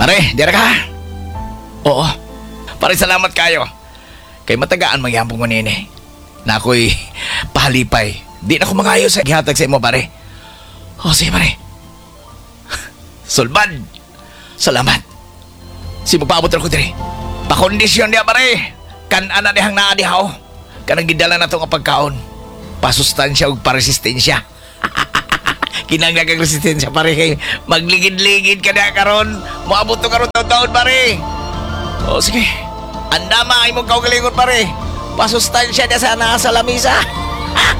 Pare, dira ka? Oo. Pare, salamat kayo. Kay matagaan magyambong ko nini. Na ako'y pahalipay. Di na ko mangayo sa gihatag sa imo, pare. O, sige, pare. Sulban, salamat. Si magpaabot ko diri. Pakondisyon niya, pare. Kan-ana nihang naadihaw. Kanang gidala na itong pagkaon. Pasustansya o paresistensya. Kinanggagang resistensya, pare. Magligid-ligid ka na karon. Moabot to karon taon-taon, pare. O, sige. Andama ay mong kaugalingon, pare. Pasustansya niya sana sa lamisa.